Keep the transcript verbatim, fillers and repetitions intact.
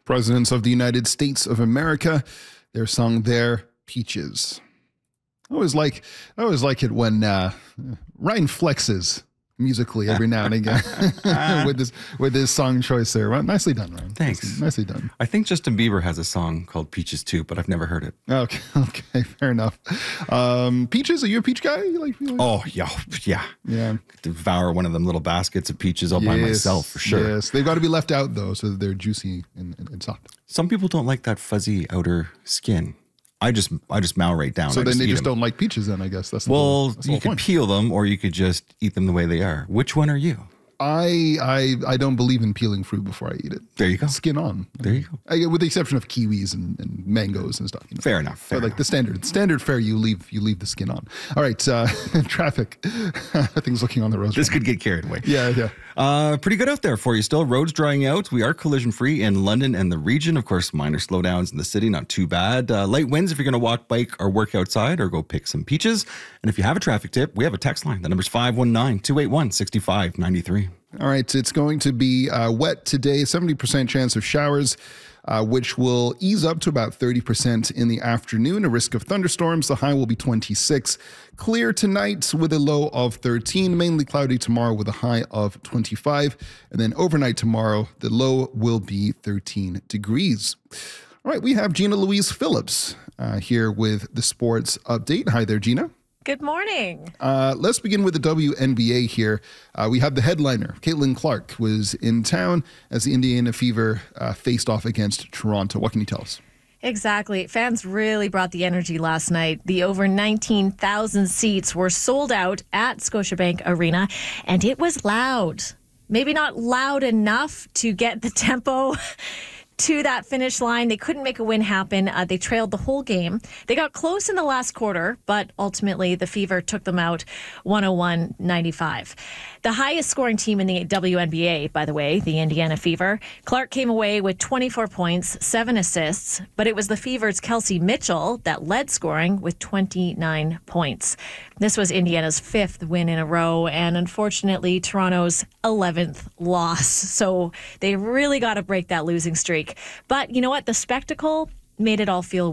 Presidents of the United States of America, their song there, Peaches. I always like, I always like it when uh, Ryan flexes musically every now and again with this with this song choice there. Well, nicely done, Ryan. Thanks. Nicely, nicely done. I think Justin Bieber has a song called Peaches too, but I've never heard it. Okay, okay, fair enough. Um, peaches, are you a peach guy? You like, you like Oh, yeah, yeah. Yeah. Devour one of them little baskets of peaches all by Yes, myself for sure. Yes, they've got to be left out though, so that they're juicy and, and, and soft. Some people don't like that fuzzy outer skin. I just I just mow right down. So I then just they eat just them. don't like peaches then, I guess. That's the Well, whole, that's the you whole could point. peel them or you could just eat them the way they are. Which one are you? I, I I don't believe in peeling fruit before I eat it. There you go. Skin on. There you go. I, with the exception of kiwis and, and mangoes and stuff. You know? Fair enough. Fair But like enough. the standard standard fare, you leave you leave the skin on. All right, uh, traffic. Things looking on the roads. This right could get carried away. now. Yeah, yeah. Uh, pretty good out there for you still. Roads drying out. We are collision free in London and the region. Of course, minor slowdowns in the city, not too bad. Uh, light winds if you're going to walk, bike, or work outside or go pick some peaches. And if you have a traffic tip, we have a text line. The number's five one nine, two eight one, six five nine three. All right, it's going to be uh, wet today, seventy percent chance of showers, uh, which will ease up to about thirty percent in the afternoon. A risk of thunderstorms. The high will be twenty-six. Clear tonight with a low of thirteen. Mainly cloudy tomorrow with a high of twenty-five. And then overnight tomorrow, the low will be thirteen degrees. All right, we have Gina Louise Phillips uh, here with the sports update. Hi there, Gina. Good morning. Uh, let's begin with the W N B A here. Uh, we have the headliner. Caitlin Clark was in town as the Indiana Fever uh, faced off against Toronto. What can you tell us? Exactly. Fans really brought the energy last night. The over nineteen thousand seats were sold out at Scotiabank Arena, and it was loud. Maybe not loud enough to get the tempo to that finish line. They couldn't make a win happen. Uh, they trailed the whole game. They got close in the last quarter, but ultimately the Fever took them out one oh one ninety-five. The highest scoring team in the W N B A, by the way, the Indiana Fever. Clark came away with twenty-four points, seven assists, but it was the Fever's Kelsey Mitchell that led scoring with twenty-nine points. This was Indiana's fifth win in a row, and unfortunately Toronto's eleventh loss. So they really got to break that losing streak. But you know what? The spectacle made it all feel